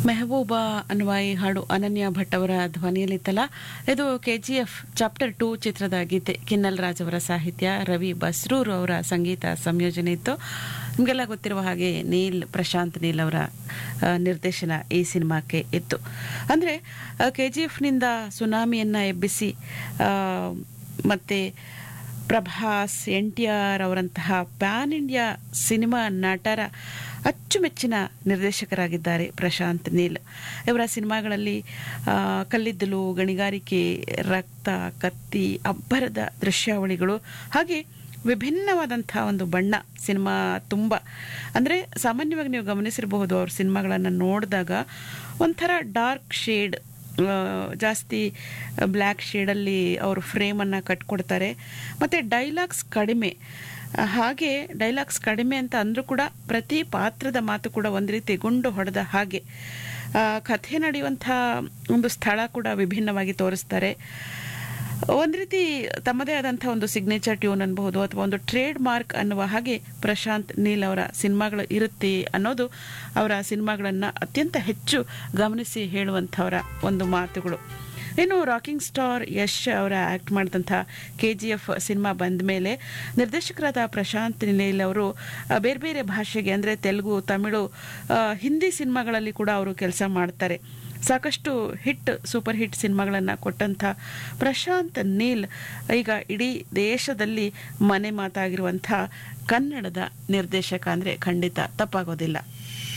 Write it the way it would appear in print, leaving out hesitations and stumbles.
ಮೆಹಬೂಬಾ ಅನ್ನುವ ಈ ಹಾಡು ಅನನ್ಯ ಭಟ್ ಅವರ ಧ್ವನಿಯಲ್ಲಿತ್ತಲ್ಲ. ಇದು KGF ಚಾಪ್ಟರ್ 2 ಚಿತ್ರದ ಗೀತೆ. ಕಿನ್ನಲ್ ರಾಜ್ ಅವರ ಸಾಹಿತ್ಯ, ರವಿ ಬಸ್ರೂರ್ ಅವರ ಸಂಗೀತ ಸಂಯೋಜನೆ ಇತ್ತು. ನಿಮಗೆಲ್ಲ ಗೊತ್ತಿರುವ ಹಾಗೆ ಪ್ರಶಾಂತ್ ನೀಲ್ ಅವರ ನಿರ್ದೇಶನ ಈ ಸಿನಿಮಾಕ್ಕೆ ಇತ್ತು. ಅಂದರೆ KGFನಿಂದ ಸುನಾಮಿಯನ್ನು ಎಬ್ಬಿಸಿ ಮತ್ತೆ ಪ್ರಭಾಸ್, NTR ಅವರಂತಹ ಪ್ಯಾನ್ ಇಂಡಿಯಾ ಸಿನಿಮಾ ನಟರ ಅಚ್ಚುಮೆಚ್ಚಿನ ನಿರ್ದೇಶಕರಾಗಿದ್ದಾರೆ ಪ್ರಶಾಂತ್ ನೀಲ್. ಇವರ ಸಿನಿಮಾಗಳಲ್ಲಿ ಕಲ್ಲಿದ್ದಲು, ಗಣಿಗಾರಿಕೆ, ರಕ್ತ, ಕತ್ತಿ, ಅಬ್ಬರದ ದೃಶ್ಯಾವಳಿಗಳು, ಹಾಗೆ ವಿಭಿನ್ನವಾದಂಥ ಒಂದು ಬಣ್ಣ ಸಿನಿಮಾ ತುಂಬ. ಅಂದರೆ ಸಾಮಾನ್ಯವಾಗಿ ನೀವು ಗಮನಿಸಿರಬಹುದು, ಅವ್ರ ಸಿನಿಮಾಗಳನ್ನು ನೋಡಿದಾಗ ಒಂಥರ ಡಾರ್ಕ್ ಶೇಡ್, ಜಾಸ್ತಿ ಬ್ಲ್ಯಾಕ್ ಶೇಡಲ್ಲಿ ಅವರು ಫ್ರೇಮನ್ನು ಕಟ್ಕೊಡ್ತಾರೆ. ಮತ್ತು ಡೈಲಾಗ್ಸ್ ಕಡಿಮೆ. ಹಾಗೆ ಡೈಲಾಗ್ಸ್ ಕಡಿಮೆ ಅಂತ ಅಂದರೂ ಕೂಡ ಪ್ರತಿ ಪಾತ್ರದ ಮಾತು ಕೂಡ ಒಂದು ರೀತಿ ಗುಂಡು ಹೊಡೆದ ಹಾಗೆ. ಕಥೆ ನಡೆಯುವಂಥ ಒಂದು ಸ್ಥಳ ಕೂಡ ವಿಭಿನ್ನವಾಗಿ ತೋರಿಸ್ತಾರೆ. ಒಂದು ರೀತಿ ತಮ್ಮದೇ ಆದಂಥ ಒಂದು ಸಿಗ್ನೇಚರ್ ಟ್ಯೂನ್ ಅನ್ಬಹುದು, ಅಥವಾ ಒಂದು ಟ್ರೇಡ್ ಮಾರ್ಕ್ ಅನ್ನುವ ಹಾಗೆ ಪ್ರಶಾಂತ್ ನೀಲ್ ಅವರ ಸಿನಿಮಾಗಳು ಇರುತ್ತೆ ಅನ್ನೋದು ಅವರ ಸಿನಿಮಾಗಳನ್ನು ಅತ್ಯಂತ ಹೆಚ್ಚು ಗಮನಿಸಿ ಹೇಳುವಂಥವರ ಒಂದು ಮಾತುಗಳು. ಇನ್ನು ರಾಕಿಂಗ್ ಸ್ಟಾರ್ ಯಶ್ ಅವರ ಆ್ಯಕ್ಟ್ ಮಾಡಿದಂಥ KGF ಸಿನಿಮಾ ಬಂದ ಮೇಲೆ ನಿರ್ದೇಶಕರಾದ ಪ್ರಶಾಂತ್ ನೀಲ್ ಅವರು ಬೇರೆ ಬೇರೆ ಭಾಷೆಗೆ, ಅಂದರೆ ತೆಲುಗು, ತಮಿಳು, ಹಿಂದಿ ಸಿನಿಮಾಗಳಲ್ಲಿ ಕೂಡ ಅವರು ಕೆಲಸ ಮಾಡ್ತಾರೆ. ಸಾಕಷ್ಟು ಸೂಪರ್ ಹಿಟ್ ಸಿನಿಮಾಗಳನ್ನು ಕೊಟ್ಟಂಥ ಪ್ರಶಾಂತ್ ನೀಲ್ ಈಗ ಇಡೀ ದೇಶದಲ್ಲಿ ಮನೆ ಮಾತಾಗಿರುವಂಥ ಕನ್ನಡದ ನಿರ್ದೇಶಕ ಅಂದರೆ ಖಂಡಿತ ತಪ್ಪಾಗೋದಿಲ್ಲ.